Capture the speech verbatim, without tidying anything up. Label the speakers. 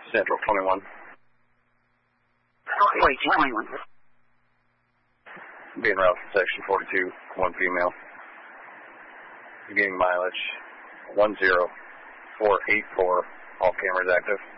Speaker 1: Central twenty-one.
Speaker 2: Wait, twenty-one.
Speaker 1: Being routed from section forty-two, one female. Beginning mileage one zero four eight four. All cameras active.